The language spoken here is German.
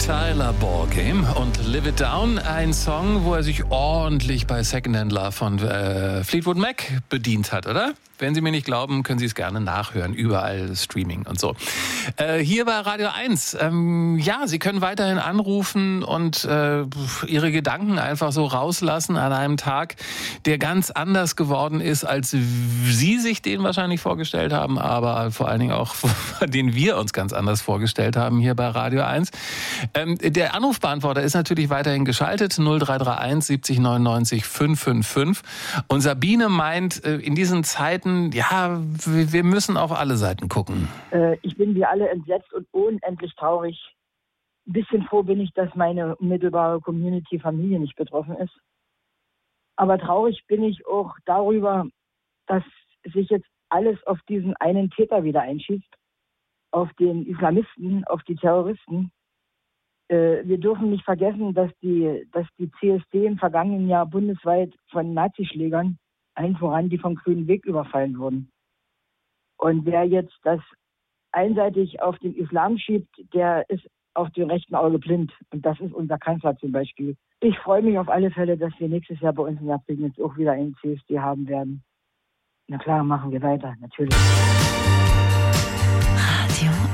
Tyler Ballgame und Live It Down, ein Song, wo er sich ordentlich bei Secondhand Love von Fleetwood Mac bedient hat, oder? Wenn Sie mir nicht glauben, können Sie es gerne nachhören, überall Streaming und so. Hier bei Radio 1, ja, Sie können weiterhin anrufen und Ihre Gedanken einfach so rauslassen an einem Tag, der ganz anders geworden ist, als Sie sich den wahrscheinlich vorgestellt haben, aber vor allen Dingen auch, den wir uns ganz anders vorgestellt haben hier bei Radio 1. Der Anrufbeantworter ist natürlich weiterhin geschaltet, 0331 70 99 555. Und Sabine meint, in diesen Zeiten, ja, wir müssen auf alle Seiten gucken. Ich bin wie alle entsetzt und unendlich traurig. Ein bisschen froh bin ich, dass meine unmittelbare Community-Familie nicht betroffen ist. Aber traurig bin ich auch darüber, dass sich jetzt alles auf diesen einen Täter wieder einschießt. Auf den Islamisten, auf die Terroristen. Wir dürfen nicht vergessen, dass die CSD im vergangenen Jahr bundesweit von Nazischlägern, allen voran die vom Grünen Weg, überfallen wurden. Und wer jetzt das einseitig auf den Islam schiebt, der ist auf dem rechten Auge blind. Und das ist unser Kanzler zum Beispiel. Ich freue mich auf alle Fälle, dass wir nächstes Jahr bei uns in der Prignitz auch wieder einen CSD haben werden. Na klar, machen wir weiter, natürlich. Radio